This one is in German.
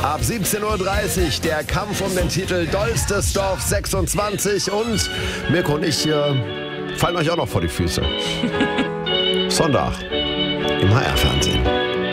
Ab 17:30 Uhr der Kampf um den Titel Dollstes Dorf 26 und Mirko und ich fallen euch auch noch vor die Füße. Sonntag im HR-Fernsehen.